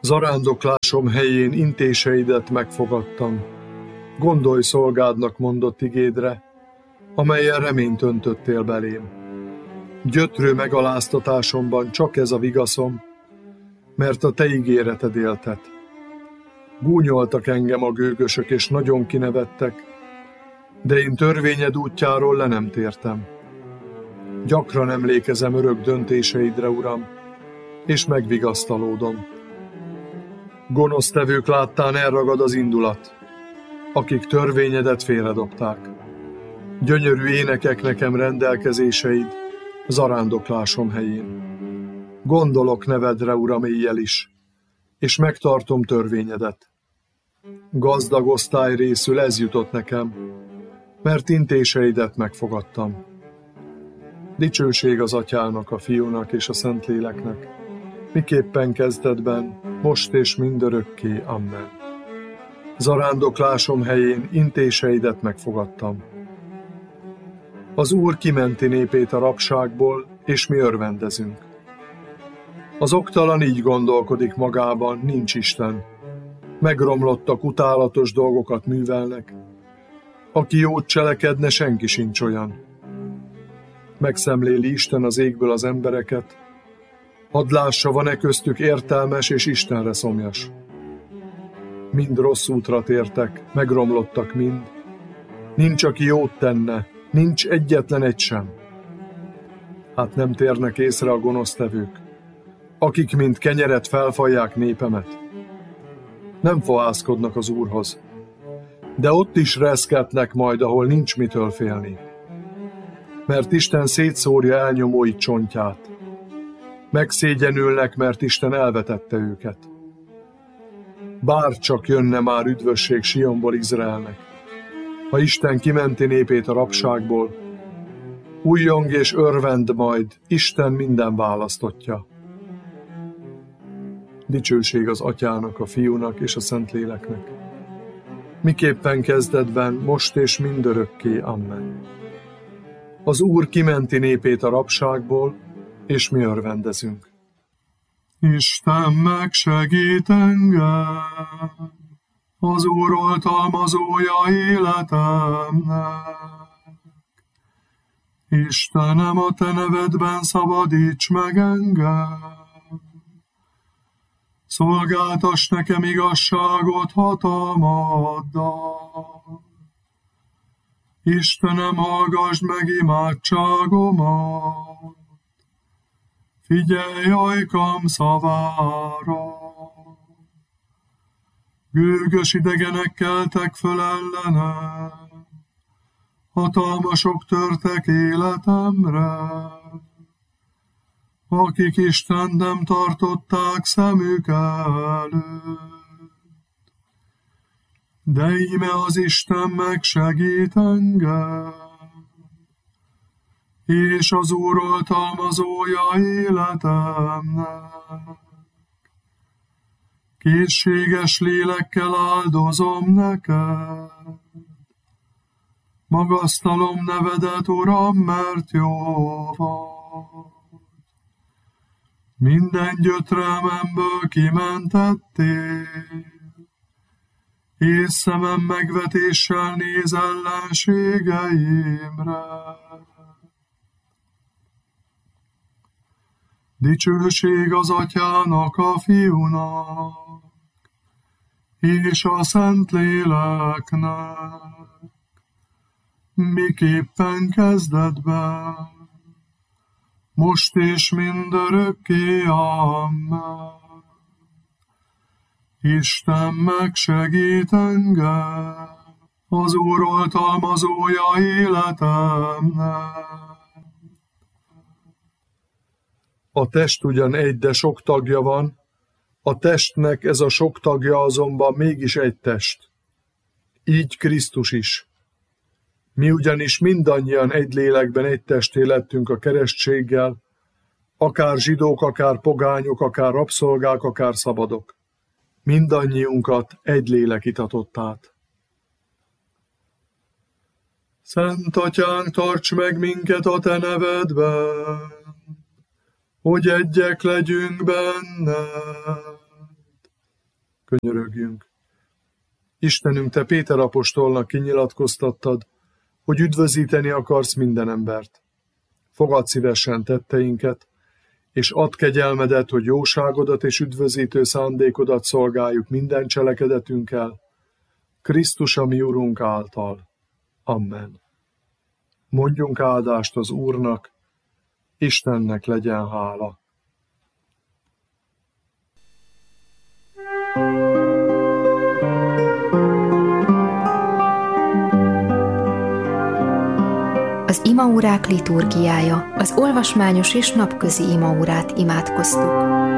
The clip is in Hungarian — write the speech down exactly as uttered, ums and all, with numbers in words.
Zarándoklásom helyén intéseidet megfogadtam. Gondolj szolgádnak mondott igédre, amelyen reményt öntöttél belém. Gyötrő megaláztatásomban csak ez a vigaszom, mert a te ígéreted éltet. Gúnyoltak engem a gőgösök, és nagyon kinevettek, de én törvényed útjáról le nem tértem. Gyakran emlékezem örök döntéseidre, Uram, és megvigasztalódom. Gonosztevők láttán elragad az indulat, akik törvényedet félredobták. Gyönyörű énekek nekem rendelkezéseid, zarándoklásom helyén. Gondolok nevedre, Uram, éjjel is, és megtartom törvényedet. Gazdag osztály részül ez jutott nekem, mert intéseidet megfogadtam. Dicsőség az Atyának, a Fiúnak és a Szentléleknek, miképpen kezdetben, most és mindörökké. Amen. Zarándoklásom helyén intéseidet megfogadtam. Az Úr kimenti népét a rabságból, és mi örvendezünk. Az oktalan így gondolkodik magában, nincs Isten. Megromlottak, utálatos dolgokat művelnek. Aki jót cselekedne, senki sincs olyan. Megszemléli Isten az égből az embereket, hadd lássa, van-e köztük értelmes és Istenre szomjas. Mind rossz útra tértek, megromlottak mind. Nincs, aki jót tenne, nincs egyetlen egy sem. Hát nem térnek észre a gonosztevők, akik mint kenyeret felfalják népemet. Nem fohászkodnak az Úrhoz, de ott is reszketnek majd, ahol nincs mitől félni. Mert Isten szétszórja elnyomói csontját. Megszégyenülnek, mert Isten elvetette őket. Bár csak jönne már üdvösség Sionból Izraelnek, ha Isten kimenti népét a rabságból, újjong és örvend majd Isten minden választottja. Dicsőség az Atyának, a Fiúnak és a Szentléleknek, miképpen kezdetben, most és mindörökké. Amen. Az Úr kimenti népét a rabságból, és mi örvendezünk. Isten megsegít engem, az Úr oltalmazója életemnek. Istenem, a te nevedben szabadíts meg engem. Szolgáltass nekem igazságot hatalmaddal. Istenem, hallgass meg imádságomat. Figyelj ajkam szavára. Gőgös idegenek keltek föl ellenem, hatalmasok törtek életemre, akik Istent nem tartották szemük előtt. De íme az Isten megsegít engem, és az Úr oltalmazója életemnek. Készséges lélekkel áldozom neked, magasztalom nevedet, Uram, mert jó vagy. Minden gyötrelmemből kimentettél, és szemem megvetéssel néz ellenségeimre. Dicsőség az Atyának, a Fiúnak, és a Szentléleknek, miképpen kezdetben, most és mindörökké. Amen. Isten megsegít engem, az Úr oltalmazója életemnek. A test ugyan egy, de sok tagja van, a testnek ez a sok tagja azonban mégis egy test. Így Krisztus is. Mi ugyanis mindannyian egy lélekben egy testé lettünk a keresztséggel, akár zsidók, akár pogányok, akár rabszolgák, akár szabadok. Mindannyiunkat egy lélek itatott át. Szent Atyánk, tarts meg minket a te nevedben, hogy egyek legyünk benned. könyörögjünk. Istenünk, Te Péter apostolnak kinyilatkoztattad, hogy üdvözíteni akarsz minden embert. Fogadd szívesen tetteinket, és add kegyelmedet, hogy jóságodat és üdvözítő szándékodat szolgáljuk minden cselekedetünkkel, Krisztus a mi Urunk által. Amen. Mondjunk áldást az Úrnak, Istennek legyen hála. Az imaórák liturgiája, az olvasmányos és napközi imaórát imádkoztuk.